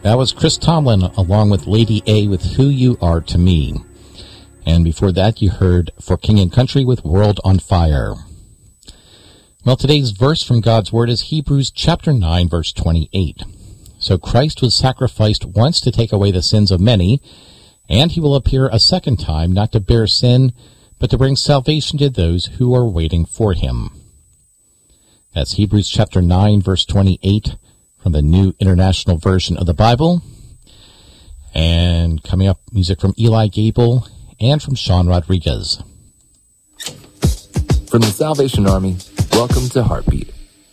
That was Chris Tomlin along with Lady A with Who You Are to Me. And before that, you heard For King and Country with World on Fire. Well, today's verse from God's Word is Hebrews chapter 9, verse 28. So Christ was sacrificed once to take away the sins of many, and he will appear a second time, not to bear sin, but to bring salvation to those who are waiting for him. That's Hebrews chapter 9, verse 28 from the New International Version of the Bible. And coming up, music from Eli Gable and from Sean Rodriguez. From the Salvation Army, welcome to Heartbeat.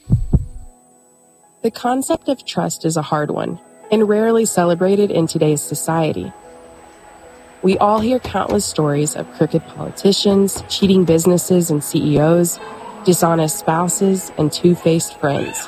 The concept of trust is a hard one and rarely celebrated in today's society. We all hear countless stories of crooked politicians, cheating businesses and CEOs, dishonest spouses, and two-faced friends.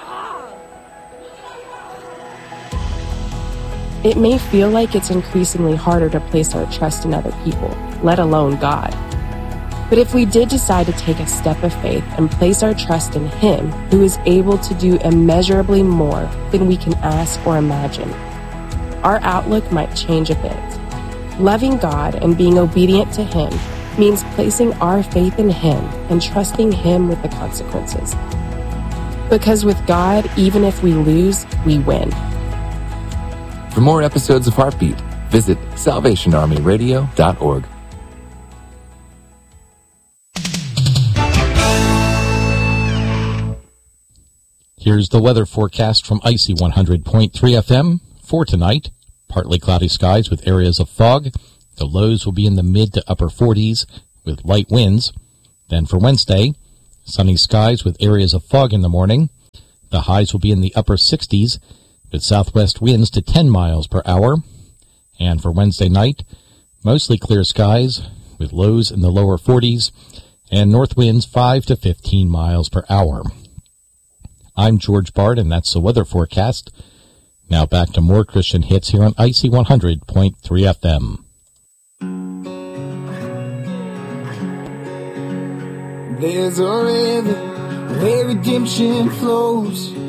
It may feel like it's increasingly harder to place our trust in other people, let alone God. But if we did decide to take a step of faith and place our trust in Him, who is able to do immeasurably more than we can ask or imagine, our outlook might change a bit. Loving God and being obedient to Him means placing our faith in Him and trusting Him with the consequences. Because with God, even if we lose, we win. For more episodes of Heartbeat, visit salvationarmyradio.org. Here's the weather forecast from Icy 100.3 FM for tonight. Partly cloudy skies with areas of fog. The lows will be in the mid to upper 40s with light winds. Then for Wednesday, sunny skies with areas of fog in the morning. The highs will be in the upper 60s with southwest winds to 10 miles per hour. And for Wednesday night, mostly clear skies with lows in the lower 40s and north winds 5 to 15 miles per hour. I'm George Bard, and that's the weather forecast. Now back to more Christian hits here on Icy 100.3 FM. There's a river where redemption flows.